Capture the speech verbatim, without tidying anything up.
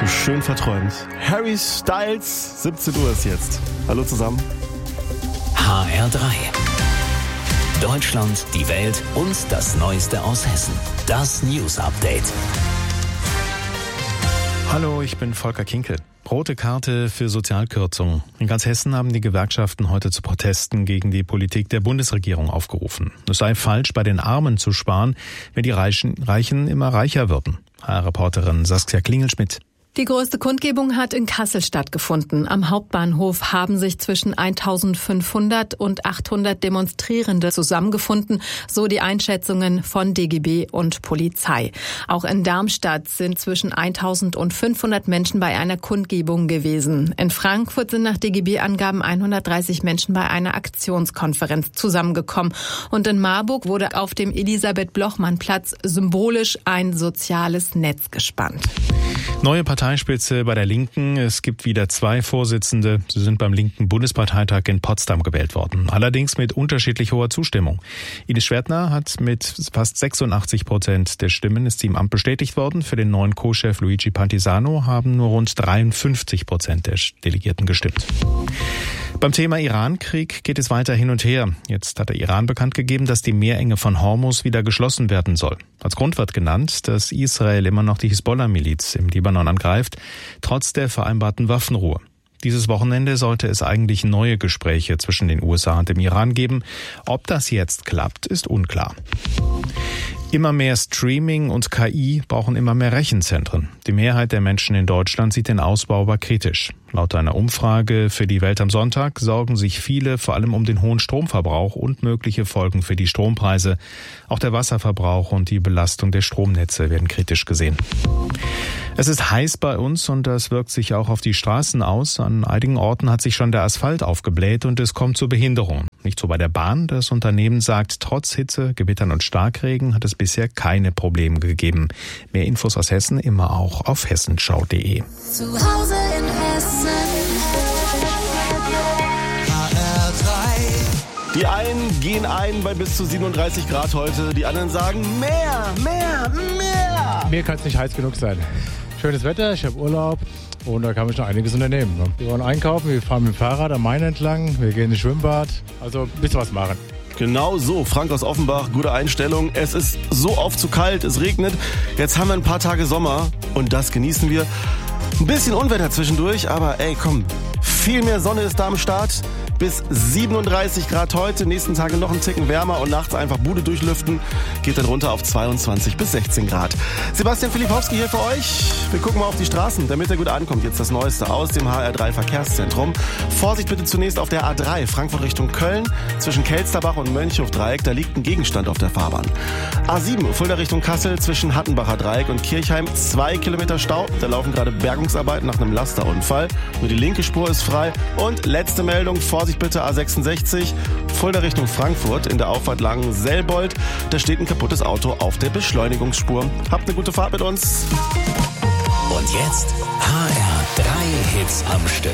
du schön verträumt. Harry Styles, siebzehn Uhr ist jetzt. Hallo zusammen. H R drei. Deutschland, die Welt und das Neueste aus Hessen. Das News Update. Hallo, ich bin Volker Kinkel. Rote Karte für Sozialkürzungen. In ganz Hessen haben die Gewerkschaften heute zu Protesten gegen die Politik der Bundesregierung aufgerufen. Es sei falsch, bei den Armen zu sparen, wenn die Reichen, Reichen immer reicher würden. H R-Reporterin Saskia Klingelschmidt. Die größte Kundgebung hat in Kassel stattgefunden. Am Hauptbahnhof haben sich zwischen eintausendfünfhundert und achthundert Demonstrierende zusammengefunden, so die Einschätzungen von D G B und Polizei. Auch in Darmstadt sind zwischen eintausend und fünfhundert Menschen bei einer Kundgebung gewesen. In Frankfurt sind nach D G B-Angaben hundertdreißig Menschen bei einer Aktionskonferenz zusammengekommen. Und in Marburg wurde auf dem Elisabeth-Blochmann-Platz symbolisch ein soziales Netz gespannt. Neue Parteispitze bei der Linken. Es gibt wieder zwei Vorsitzende. Sie sind beim linken Bundesparteitag in Potsdam gewählt worden. Allerdings mit unterschiedlich hoher Zustimmung. Ines Schwertner hat mit fast sechsundachtzig Prozent der Stimmen ist sie im Amt bestätigt worden. Für den neuen Co-Chef Luigi Pantisano haben nur rund dreiundfünfzig Prozent der Delegierten gestimmt. Beim Thema Iran-Krieg geht es weiter hin und her. Jetzt hat der Iran bekannt gegeben, dass die Meerenge von Hormuz wieder geschlossen werden soll. Als Grund wird genannt, dass Israel immer noch die Hisbollah-Miliz im Libanon angreift, trotz der vereinbarten Waffenruhe. Dieses Wochenende sollte es eigentlich neue Gespräche zwischen den U S A und dem Iran geben. Ob das jetzt klappt, ist unklar. Immer mehr Streaming und K I brauchen immer mehr Rechenzentren. Die Mehrheit der Menschen in Deutschland sieht den Ausbau aber kritisch. Laut einer Umfrage für die Welt am Sonntag sorgen sich viele vor allem um den hohen Stromverbrauch und mögliche Folgen für die Strompreise. Auch der Wasserverbrauch und die Belastung der Stromnetze werden kritisch gesehen. Es ist heiß bei uns und das wirkt sich auch auf die Straßen aus. An einigen Orten hat sich schon der Asphalt aufgebläht und es kommt zu Behinderungen. Nicht so bei der Bahn. Das Unternehmen sagt, trotz Hitze, Gewittern und Starkregen hat es bisher keine Probleme gegeben. Mehr Infos aus Hessen immer auch auf hessenschau punkt de. Zu Hause in Hessen. H R drei. Die einen gehen ein bei bis zu siebenunddreißig Grad heute. Die anderen sagen mehr, mehr, mehr. Mir kann es nicht heiß genug sein. Schönes Wetter, ich habe Urlaub und da kann ich noch einiges unternehmen. Wir wollen einkaufen, wir fahren mit dem Fahrrad am Main entlang, wir gehen ins Schwimmbad, also ein bisschen was machen. Genau so, Frank aus Offenbach, gute Einstellung. Es ist so oft zu kalt, es regnet. Jetzt haben wir ein paar Tage Sommer und das genießen wir. Ein bisschen Unwetter zwischendurch, aber ey, komm, viel mehr Sonne ist da am Start. Bis siebenunddreißig Grad heute, nächsten Tage noch ein Ticken wärmer und nachts einfach Bude durchlüften. Geht dann runter auf zweiundzwanzig bis sechzehn Grad. Sebastian Filipowski hier für euch. Wir gucken mal auf die Straßen, damit er gut ankommt. Jetzt das Neueste aus dem H R drei Verkehrszentrum. Vorsicht bitte zunächst auf der A drei, Frankfurt Richtung Köln. Zwischen Kelsterbach und Mönchhof-Dreieck, da liegt ein Gegenstand auf der Fahrbahn. A sieben, Fulda Richtung Kassel, zwischen Hattenbacher Dreieck und Kirchheim. Zwei Kilometer Stau. Da laufen gerade Bergungsarbeiten nach einem Lasterunfall. Nur die linke Spur ist frei. Und letzte Meldung, Vorsicht bitte A sechsundsechzig, Fulda Richtung Frankfurt in der Auffahrt Langen-Selbold. Da steht ein kaputtes Auto auf der Beschleunigungsspur. Habt eine gute Fahrt mit uns. Und jetzt H R drei Hits am Stück.